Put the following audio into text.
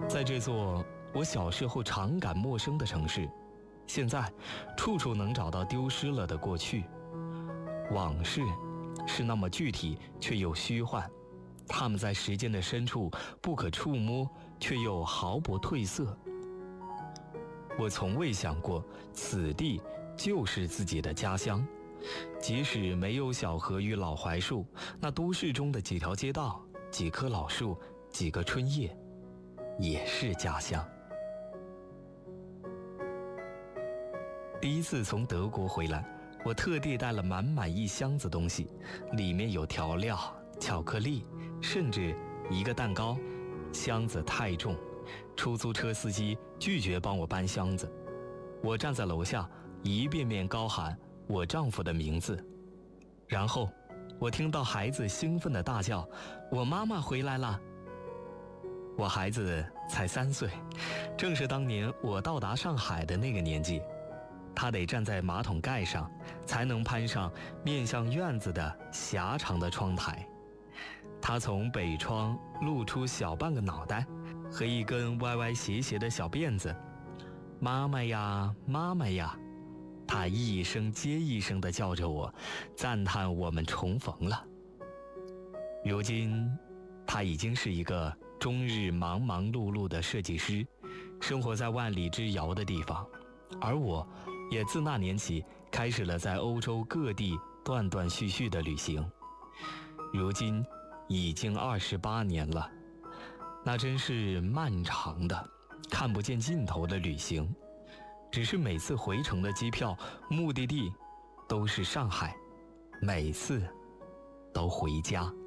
在这座我小时候常感陌生的城市，现在处处能找到丢失了的过去。往事是那么具体却又虚幻，它们在时间的深处不可触摸，却又毫不褪色。我从未想过此地就是自己的家乡，即使没有小河与老槐树，那都市中的几条街道、几棵老树、几个春夜，也是家乡。第一次从德国回来，我特地带了满满一箱子东西，里面有调料、巧克力，甚至一个蛋糕。箱子太重，出租车司机拒绝帮我搬箱子。我站在楼下，一遍遍高喊我丈夫的名字，然后我听到孩子兴奋地大叫：“我妈妈回来了！”我孩子才3岁，正是当年我到达上海的那个年纪。他得站在马桶盖上，才能攀上面向院子的狭长的窗台。他从北窗露出小半个脑袋和一根歪歪斜斜的小辫子。妈妈呀，妈妈呀！他一声接一声地叫着我，赞叹我们重逢了。如今，他已经是一个终日忙忙碌碌的设计师，生活在万里之遥的地方，而我也自那年起开始了在欧洲各地断断续续的旅行。如今已经28年了，那真是漫长的看不见尽头的旅行。只是每次回程的机票目的地都是上海，每次都回家。